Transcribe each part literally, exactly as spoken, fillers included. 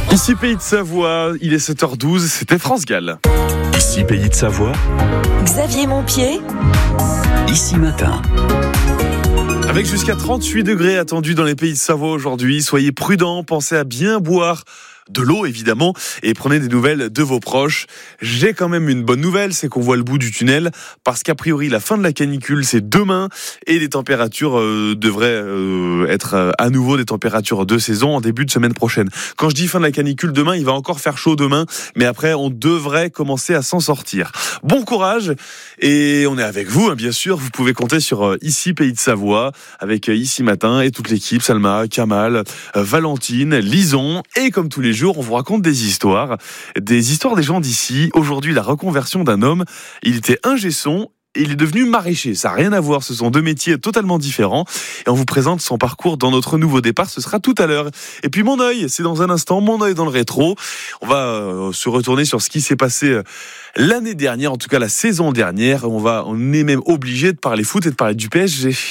Ici Pays de Savoie, il est sept heures douze, c'était France Gall. Ici Pays de Savoie, Xavier Montpied, Ici Matin. Avec jusqu'à trente-huit degrés attendus dans les Pays de Savoie aujourd'hui, soyez prudents, pensez à bien boire de l'eau évidemment et prenez des nouvelles de vos proches. J'ai quand même une bonne nouvelle, c'est qu'on voit le bout du tunnel parce qu'a priori la fin de la canicule c'est demain et les températures euh, devraient euh, être euh, à nouveau des températures de saison en début de semaine prochaine. Quand je dis fin de la canicule demain, il va encore faire chaud demain, mais après on devrait commencer à s'en sortir. Bon courage et on est avec vous hein, bien sûr, vous pouvez compter sur euh, Ici Pays de Savoie avec euh, Ici Matin et toute l'équipe, Salma, Kamal, euh, Valentine, Lison et comme tous les jours on vous raconte des histoires, des histoires des gens d'ici. Aujourd'hui, la reconversion d'un homme. Il était ingé son et il est devenu maraîcher. Ça n'a rien à voir, ce sont deux métiers totalement différents. Et on vous présente son parcours dans notre nouveau départ, ce sera tout à l'heure. Et puis mon œil, c'est dans un instant, mon œil dans le rétro. On va euh, se retourner sur ce qui s'est passé euh, l'année dernière, en tout cas la saison dernière. On, va, on est même obligé de parler foot et de parler du P S G.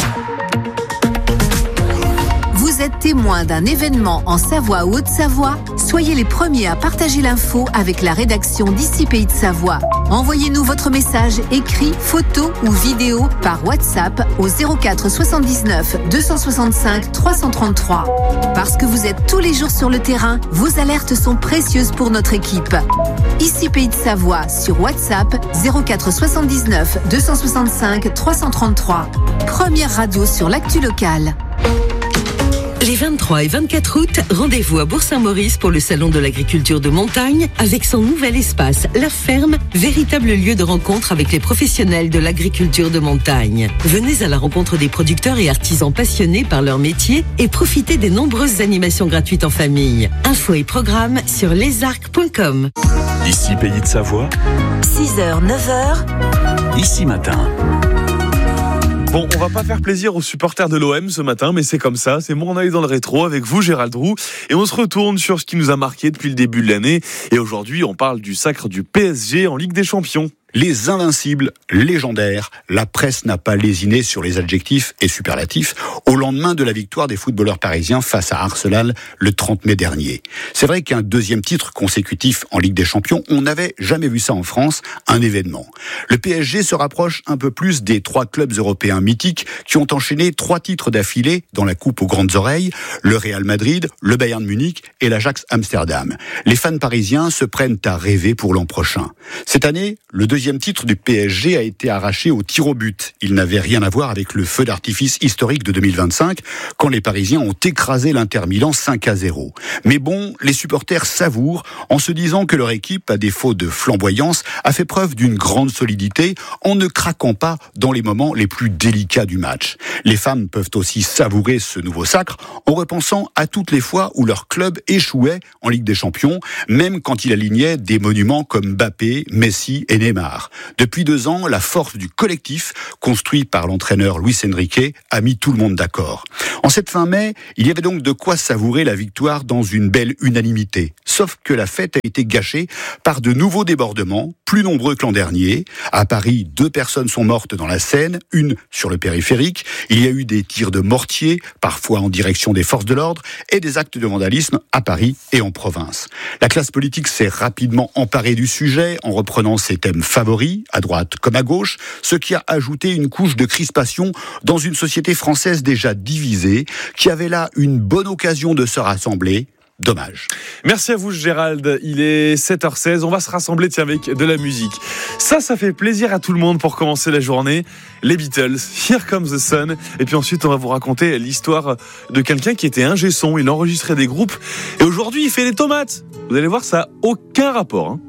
Vous êtes témoin d'un événement en Savoie ou Haute-Savoie? Soyez les premiers à partager l'info avec la rédaction d'Ici Pays de Savoie. Envoyez-nous votre message écrit, photo ou vidéo par WhatsApp au zéro quatre soixante-dix-neuf deux cent soixante-cinq trois cent trente-trois. Parce que vous êtes tous les jours sur le terrain, vos alertes sont précieuses pour notre équipe. Ici Pays de Savoie sur WhatsApp zéro quatre soixante-dix-neuf deux cent soixante-cinq trois cent trente-trois. Première radio sur l'actu locale. les vingt-trois et vingt-quatre août, rendez-vous à Bourg-Saint-Maurice pour le Salon de l'agriculture de montagne avec son nouvel espace, La Ferme, véritable lieu de rencontre avec les professionnels de l'agriculture de montagne. Venez à la rencontre des producteurs et artisans passionnés par leur métier et profitez des nombreuses animations gratuites en famille. Infos et programmes sur lesarcs point com. Ici Pays de Savoie, six heures, neuf heures. Ici Matin. Bon, on va pas faire plaisir aux supporters de l'O M ce matin, mais c'est comme ça, c'est mon œil dans le rétro avec vous Gérald Roux, et on se retourne sur ce qui nous a marqué depuis le début de l'année, et aujourd'hui on parle du sacre du P S G en Ligue des Champions. Les invincibles, légendaires, la presse n'a pas lésiné sur les adjectifs et superlatifs au lendemain de la victoire des footballeurs parisiens face à Arsenal le trente mai dernier. C'est vrai qu'un deuxième titre consécutif en Ligue des Champions, on n'avait jamais vu ça en France, un événement. Le P S G se rapproche un peu plus des trois clubs européens mythiques qui ont enchaîné trois titres d'affilée dans la coupe aux grandes oreilles, le Real Madrid, le Bayern Munich et l'Ajax Amsterdam. Les fans parisiens se prennent à rêver pour l'an prochain. Cette année, le deuxième Le titre du P S G a été arraché au tir au but. Il n'avait rien à voir avec le feu d'artifice historique de deux mille vingt-cinq, quand les Parisiens ont écrasé l'Inter Milan cinq à zéro. Mais bon, les supporters savourent en se disant que leur équipe, à défaut de flamboyance, a fait preuve d'une grande solidité en ne craquant pas dans les moments les plus délicats du match. Les femmes peuvent aussi savourer ce nouveau sacre en repensant à toutes les fois où leur club échouait en Ligue des Champions, même quand il alignait des monuments comme Mbappé, Messi et Neymar. Depuis deux ans, la force du collectif, construit par l'entraîneur Luis Enrique, a mis tout le monde d'accord. En cette fin mai, il y avait donc de quoi savourer la victoire dans une belle unanimité. Sauf que la fête a été gâchée par de nouveaux débordements, plus nombreux que l'an dernier. À Paris, deux personnes sont mortes dans la Seine, une sur le périphérique. Il y a eu des tirs de mortier, parfois en direction des forces de l'ordre, et des actes de vandalisme à Paris et en province. La classe politique s'est rapidement emparée du sujet en reprenant ses thèmes favoris, à droite comme à gauche, ce qui a ajouté une couche de crispation dans une société française déjà divisée, qui avait là une bonne occasion de se rassembler. Dommage. Merci à vous Gérald, il est sept heures seize, on va se rassembler tiens, avec de la musique. Ça, ça fait plaisir à tout le monde pour commencer la journée. Les Beatles, Here Comes the Sun. Et puis ensuite, on va vous raconter l'histoire de quelqu'un qui était ingé son, il enregistrait des groupes et aujourd'hui, il fait des tomates. Vous allez voir, ça n'a aucun rapport. Hein.